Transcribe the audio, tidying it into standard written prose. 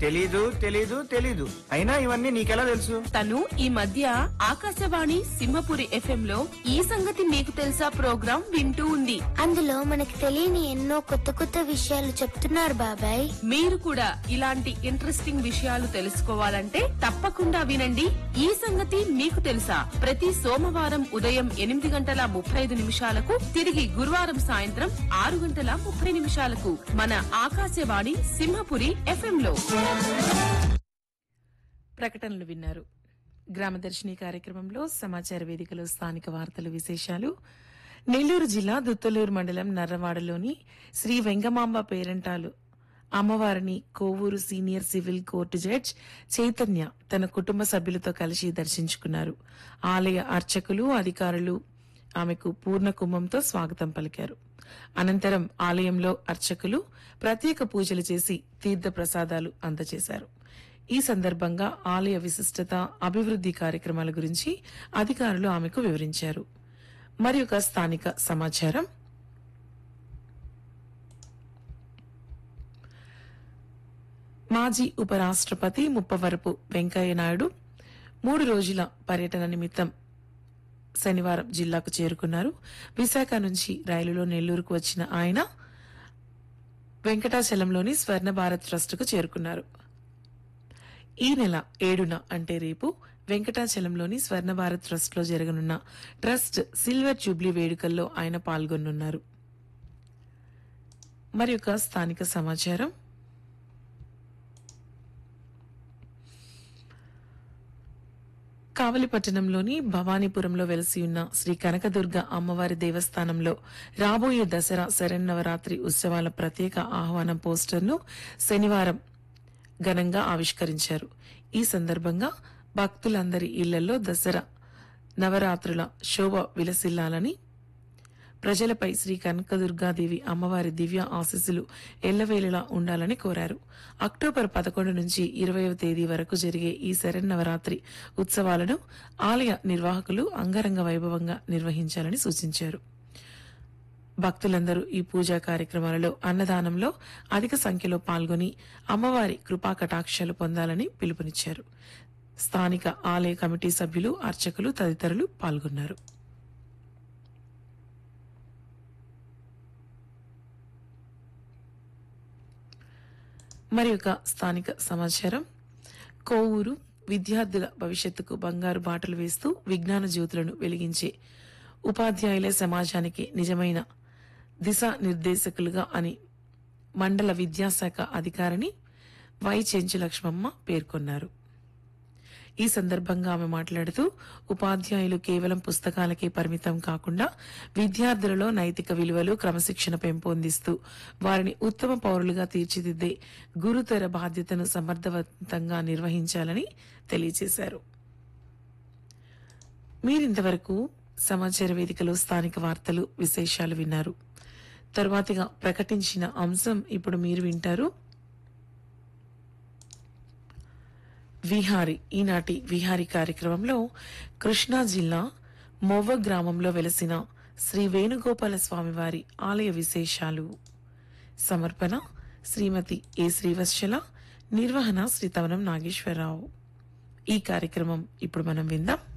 తెలీదు తెలీదు తెలీదు అయినా ఇవన్నీ నీకెలా తెలుసు? తను ఈ మధ్య ఆకాశవాణి సింహపురి ఎఫ్ఎం లో ఈ సంగతి మీకు తెలుసా ప్రోగ్రాం వింటూ ఉంది. అందులో మనకి తెలియని ఎన్నో కొత్త కొత్త విషయాలు చెప్తున్నారు బాబాయ్. మీరు కూడా ఇలాంటి ఇంట్రెస్టింగ్ విషయాలు తెలుసుకోవాలంటే తప్పకుండా వినండి ఈ సంగతి మీకు తెలుసా. ప్రతి సోమవారం ఉదయం 8:35 తిరిగి గురువారం సాయంత్రం 6:30 మన ఆకాశవాణి సింహపురి ఎఫ్ఎం లో. ప్రకటనలు విన్నారు. గ్రామదర్శిని కార్యక్రమంలో సమాచార వేదికలో స్థానిక వార్తలు విశేషాలు. నెల్లూరు జిల్లా దుత్తలూరు మండలం నర్రవాడలోని శ్రీ వెంగమాంబ పేరంటాలు అమ్మవారిని Kovur senior civil court judge Chaitanya తన కుటుంబ సభ్యులతో కలిసి దర్శించుకున్నారు. ఆలయ అర్చకులు అధికారులు ఆమెకు పూర్ణ కుంభంతో స్వాగతం పలికారు. అనంతరం ఆలయంలో అర్చకులు ప్రత్యేక పూజలు చేసి తీర్థ ప్రసాదాలు అందజేశారు. ఈ సందర్భంగా ఆలయ విశిష్టత, అభివృద్ది కార్యక్రమాల గురించి అధికారులు ఆమెకు వివరించారు. మరి ఒక స్థానిక సమాచారం. మాజీ ఉపరాష్ట్రపతి ముప్పవరపు వెంకయ్యనాయుడు 3 రోజుల పర్యటన నిమిత్తం శనివారం జిల్లాకు చేరుకున్నారు. విశాఖ నుంచి రైలులో నెల్లూరుకు వచ్చిన ఆయన వెంకటాచలంలోని స్వర్ణ భారత్ ట్రస్టుకు చేరుకున్నారు. ఈ నెల 7న అంటే రేపు వెంకటాచలంలోని స్వర్ణ భారత్ ట్రస్ట్ లో జరగనున్న ట్రస్ట్ సిల్వర్ జూబ్లీ వేడుకల్లో ఆయన పాల్గొనున్నారు. మరి ఒక స్థానిక సమాచారం. కావలిపట్టణంలోని భవానీపురంలో వెలసి ఉన్న శ్రీ కనకదుర్గ అమ్మవారి దేవస్థానంలో రాబోయే దసరా శరన్నవరాత్రి ఉత్సవాల ప్రత్యేక ఆహ్వానం పోస్టర్ను శనివారం ఘనంగా ఆవిష్కరించారు. ఈ సందర్భంగా భక్తులందరి ఇళ్లలో దసరా నవరాత్రుల శోభ విలసిల్లాలని, ప్రజలపై శ్రీ కనకదుర్గాదేవి అమ్మవారి దివ్య ఆశీస్సులు ఎల్లవేళలా ఉండాలని కోరారు. అక్టోబర్ 11 నుంచి 20వ తేదీ వరకు జరిగే ఈ శరన్నవరాత్రి ఉత్సవాలను ఆలయ నిర్వాహకులు అంగరంగ వైభవంగా నిర్వహించాలని సూచించారు. భక్తులందరూ ఈ పూజా కార్యక్రమాలలో అన్నదానంలో అధిక సంఖ్యలో పాల్గొని అమ్మవారి కృపా కటాక్షాలు పొందాలని పిలుపునిచ్చారు. స్థానిక ఆలయ కమిటీ సభ్యులు, అర్చకులు తదితరులు పాల్గొన్నారు. మరి ఒక స్థానిక సమాచారం. కోవూరు విద్యార్థుల భవిష్యత్తుకు బంగారు బాటలు వేస్తూ విజ్ఞాన జ్యోతులను వెలిగించే ఉపాధ్యాయులే సమాజానికి నిజమైన దిశా నిర్దేశకులుగా అని మండల విద్యాశాఖ అధికారిని వై చెంచు లక్ష్మమ్మ పేర్కొన్నారు. ఈ సందర్భంగా ఆమె మాట్లాడుతూ ఉపాధ్యాయులు కేవలం పుస్తకాలకే పరిమితం కాకుండా విద్యార్థులలో నైతిక విలువలు, క్రమశిక్షణ పెంపొందిస్తూ వారిని ఉత్తమ పౌరులుగా తీర్చిదిద్దే గురుతర బాధ్యతను సమర్థవంతంగా నిర్వహించాలని తెలియజేశారు. మీరింతవరకు సమాచార వేదికలో స్థానిక వార్తలు విశేషాలు విన్నారు. తరువాతిగా ప్రకటించిన అంశం ఇప్పుడు మీరు వింటారు. విహారీ. ఈనాటి విహారీ కార్యక్రమంలో కృష్ణా జిల్లా మొవ్వ గ్రామంలో వెలసిన శ్రీ వేణుగోపాల స్వామివారి ఆలయ విశేషాలు. సమర్పణ శ్రీమతి ఏ శ్రీవత్సల, నిర్వహణ శ్రీ తవనం నాగేశ్వరరావు. ఈ కార్యక్రమం ఇప్పుడు మనం విందాం.